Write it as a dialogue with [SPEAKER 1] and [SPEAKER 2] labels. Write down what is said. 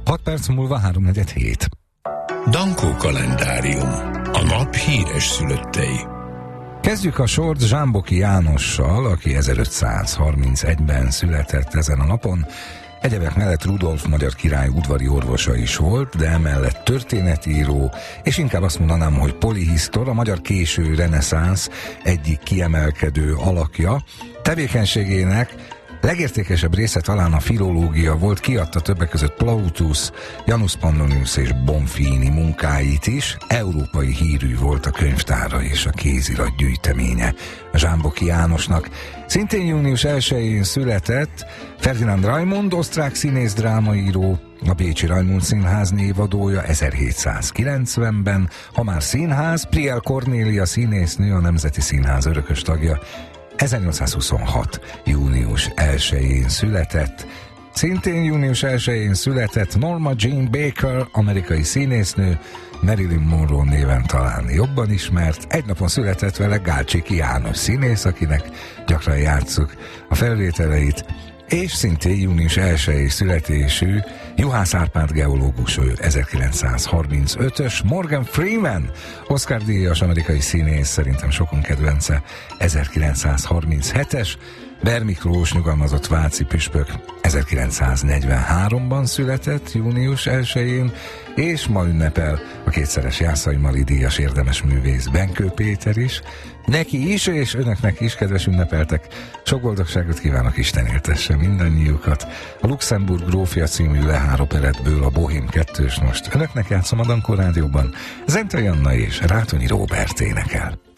[SPEAKER 1] 6 perc múlva 3:47.
[SPEAKER 2] Dankó kalendárium. A nap híres szülöttei.
[SPEAKER 1] Kezdjük a sort Zsámboki Jánossal, aki 1531-ben született ezen a napon. Egyebek mellett Rudolf magyar király udvari orvosa is volt, de emellett történetíró, és inkább azt mondanám, hogy polihisztor, a magyar késő reneszánsz egyik kiemelkedő alakja. Tevékenységének legértékesebb része talán a filológia volt, kiadta többek között Plautus, Janus Pannonius és Bonfini munkáit is. Európai hírű volt a könyvtára és a kézirat gyűjteménye a Zsámboki Jánosnak. Szintén június 1-én született Ferdinand Raimond, osztrák színész, drámaíró, a Bécsi Raimond Színház névadója 1790-ben. Ha már színház, Priel Kornélia színésznő, a Nemzeti Színház örökös tagja, 1826. június 1-én született. Szintén június 1-én született Norma Jean Baker, amerikai színésznő, Marilyn Monroe néven talán jobban ismert. Egy napon született vele Gálcsiki János színész, akinek gyakran játsszuk a felvételeit, és szintén június 1-i születésű Juhász Árpád geológus, ő 1935-ös, Morgan Freeman, Oscar-díjas amerikai színész, szerintem sokunk kedvence, 1937-es, Ber Miklós nyugalmazott váci püspök 1943-ban született, június 1-én, és ma ünnepel a kétszeres Jászai Mari díjas érdemes művész Benkő Péter is. Neki is, és önöknek is, kedves ünnepeltek, sok boldogságot kívánok, Isten éltesse mindannyiukat. A Luxemburg grófja című Lehár operettből a Bohém 2-s most önöknek játszom a Dankó Rádióban. Zentai Anna és Rátonyi Róbert énekel.